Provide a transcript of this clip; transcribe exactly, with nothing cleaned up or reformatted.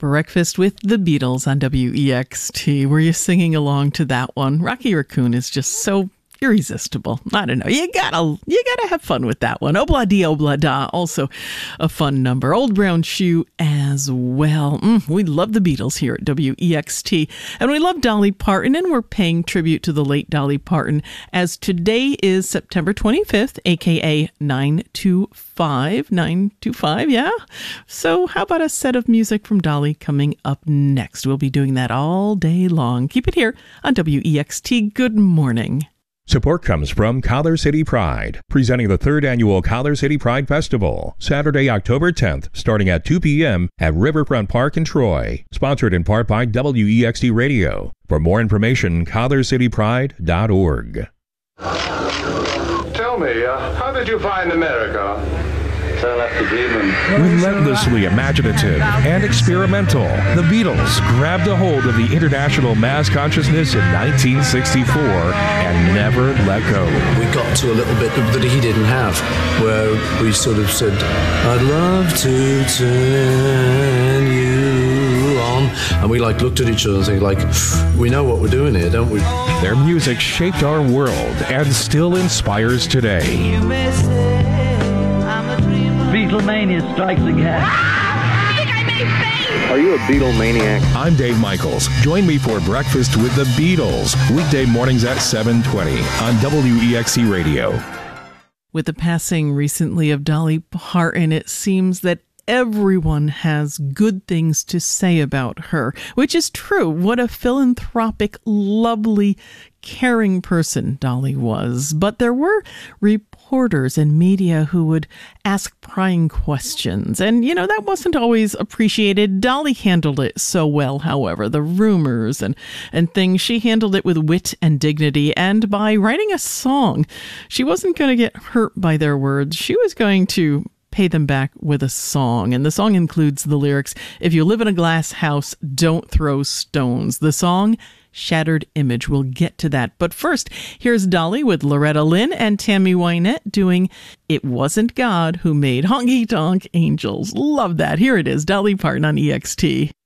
Breakfast with the Beatles on W E X T. Were you singing along to that one? Rocky Raccoon is just so irresistible. I don't know. You gotta, you gotta have fun with that one. Obla di obla da, also a fun number. Old Brown Shoe as well. Mm, we love the Beatles here at W E X T. And we love Dolly Parton, and we're paying tribute to the late Dolly Parton, as today is September twenty-fifth, aka nine two five. nine two five, yeah? So how about a set of music from Dolly coming up next? We'll be doing that all day long. Keep it here on W E X T. Good morning. Support comes from Collar City Pride, presenting the third annual Collar City Pride Festival, Saturday, October tenth, starting at two p.m. at Riverfront Park in Troy. Sponsored in part by W E X T Radio. For more information, collar city pride dot org. Tell me, uh, how did you find America? Relentlessly imaginative and experimental, the Beatles grabbed a hold of the international mass consciousness in nineteen sixty-four and never let go. We got to a little bit that he didn't have, where we sort of said, I'd love to turn you on. And we like looked at each other and said, like, we know what we're doing here, don't we? Their music shaped our world and still inspires today. You may say I'm a dreamer. Beatlemania strikes again. Ah! I think I may faint! Are you a Beatle maniac? I'm Dave Michaels. Join me for Breakfast with the Beatles, weekday mornings at seven twenty on W E X T Radio. With the passing recently of Dolly Parton, it seems that everyone has good things to say about her, which is true. What a philanthropic, lovely, caring person Dolly was. But there were reporters and media who would ask prying questions. And, you know, that wasn't always appreciated. Dolly handled it so well, however. The rumors and, and things, she handled it with wit and dignity. And by writing a song, she wasn't going to get hurt by their words. She was going to pay them back with a song. And the song includes the lyrics, "If you live in a glass house, don't throw stones." The song, Shattered Image. We'll get to that. But first, here's Dolly with Loretta Lynn and Tammy Wynette doing It Wasn't God Who Made Honky Tonk Angels. Love that. Here it is, Dolly Parton on E X T.